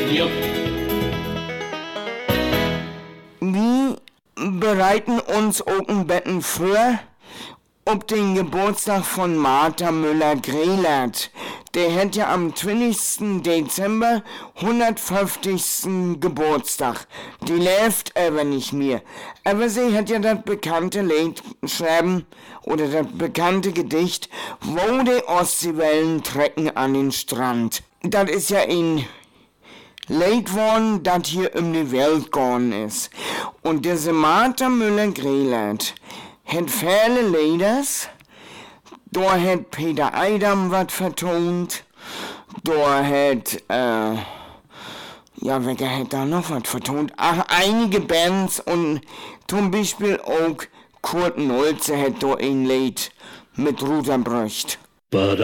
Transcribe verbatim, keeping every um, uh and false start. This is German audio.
Radio. Wir bereiten uns Openbetten vor ob den Geburtstag von Martha Müller-Greelert. Der hat ja am zwanzigsten Dezember hundertfünfzigsten Geburtstag. Die lebt aber nicht mehr. Aber sie hat ja das bekannte Lied schreiben, oder das bekannte Gedicht, wo die Ostseewellen trecken an den Strand. Das ist ja ein Lied worden, das hier um die Welt gegangen ist. Und diese Martha Müller-Greelert hat viele Lieders. Da hat Peter Eidam was vertont. Da hat, äh, ja, wer hat da noch was vertont? Ach, einige Bands und zum Beispiel auch Kurt Nolze hat da ein Lied mit Ruder Brücht.